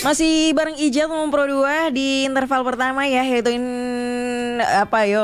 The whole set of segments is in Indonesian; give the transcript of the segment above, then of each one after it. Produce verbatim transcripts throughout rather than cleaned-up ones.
Masih bareng Ijat Teman Pro dua di interval pertama ya, yaitu in, apa yo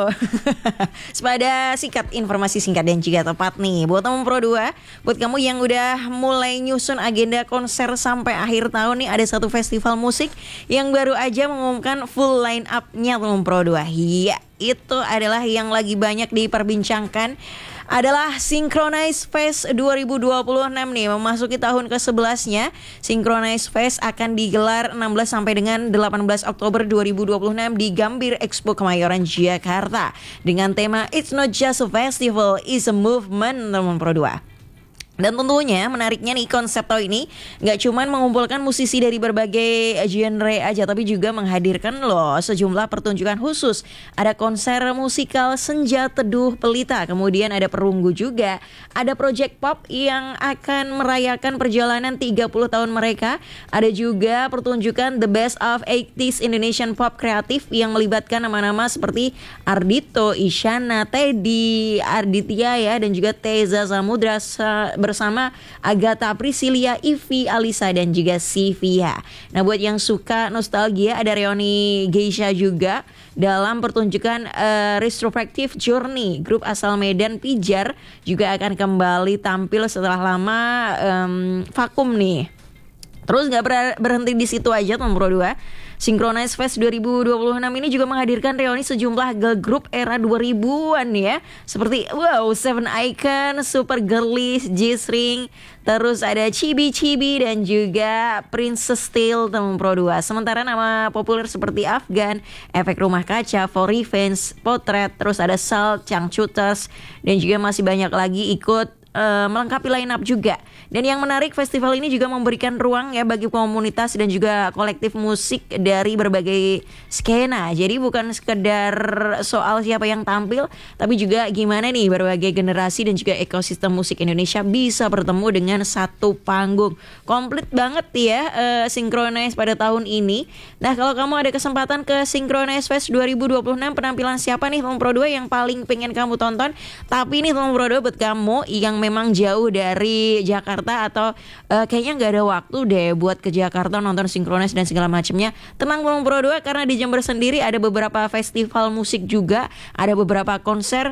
sepada singkat, informasi singkat dan juga tepat nih buat Teman Pro dua. Buat kamu yang udah mulai nyusun agenda konser sampai akhir tahun nih, ada satu festival musik yang baru aja mengumumkan full line up-nya Teman Pro dua. Iya, itu adalah yang lagi banyak diperbincangkan, adalah Synchronize Fest dua ribu dua puluh enam nih, memasuki tahun ke sebelas-nya. Synchronize Fest akan digelar enam belas sampai dengan delapan belas Oktober dua ribu dua puluh enam di Gambir Expo Kemayoran, Jakarta, dengan tema It's Not Just a Festival, It's a Movement, Teman Pro dua. Dan tentunya menariknya nih, konsep tahun ini gak cuman mengumpulkan musisi dari berbagai genre aja, tapi juga menghadirkan loh sejumlah pertunjukan khusus. Ada konser musikal Senja Teduh Pelita, kemudian ada perunggu juga, ada project pop yang akan merayakan perjalanan tiga puluh tahun mereka. Ada juga pertunjukan The Best of eighties Indonesian Pop Kreatif yang melibatkan nama-nama seperti Ardhito, Isyana, Teddy, Arditya ya, dan juga Teza Samudra bersama Agatha Priscilia, Ivy, Alisa, dan juga Sivia. Nah, buat yang suka nostalgia, ada reuni Geisha juga dalam pertunjukan uh, Retrospective Journey. Grup asal Medan, Pijar, juga akan kembali tampil setelah lama um, vakum nih. Terus gak berhenti di situ aja Teman Pro dua. Synchronize Fest dua ribu dua puluh enam ini juga menghadirkan reuni sejumlah girl group era dua ribuan ya, seperti wow, Seven Icon, Super Girlies, G-String, terus ada Chibi Chibi dan juga Princess Tail, Teman Pro dua. Sementara nama populer seperti Afgan, Efek Rumah Kaca, For Revenge, Potret, terus ada Salt, Changcuters, dan juga masih banyak lagi ikut Uh, melengkapi line up juga. Dan yang menarik, festival ini juga memberikan ruang ya bagi komunitas dan juga kolektif musik dari berbagai skena. Jadi bukan sekedar soal siapa yang tampil, tapi juga gimana nih berbagai generasi dan juga ekosistem musik Indonesia bisa bertemu dengan satu panggung. Komplit banget ya uh, Synchronize pada tahun ini. Nah, kalau kamu ada kesempatan ke Synchronize Fest dua ribu dua puluh enam, penampilan siapa nih Teman Pro dua yang paling pengen kamu tonton? Tapi nih Teman Pro dua, buat kamu yang memang jauh dari Jakarta atau uh, kayaknya nggak ada waktu deh buat ke Jakarta nonton Synchronize dan segala macamnya, tenang Teman Pro dua, karena di Jember sendiri ada beberapa festival musik juga, ada beberapa konser